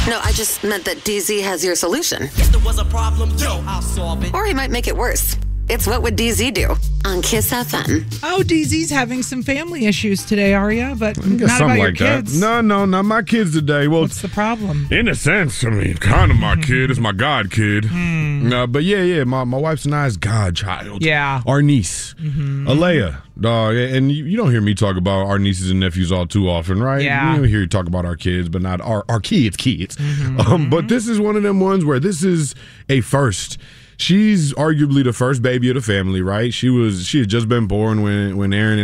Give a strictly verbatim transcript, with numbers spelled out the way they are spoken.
No, I just meant that D Z has your solution. If there was a problem, yo, I'll solve it. Or he might make it worse. It's What Would D Z Do on Kiss F M. Oh, D Z's having some family issues today, Aria, but I guess not something about your like that. kids. No, no, not my kids today. Well, What's the problem? in a sense, I mean, kind of my kid. It's my god kid. Hmm. Uh, but yeah, yeah, my, my wife's and I's godchild. Yeah. Our niece, Mm-hmm. Alea. Dog, and you, you don't hear me talk about our nieces and nephews all too often, right? Yeah. You don't hear you talk about our kids, but not our, our kids, kids. Mm-hmm. Um, but this is one of them ones where this is a first. She's arguably the first baby of the family, right? She was she had just been born when when Aaron and